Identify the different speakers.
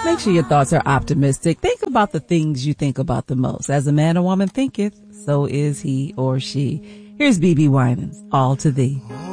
Speaker 1: Make sure your thoughts are optimistic. Think about the things you think about the most. As a man or woman thinketh, so is he or she. Here's BB Winans, All to Thee.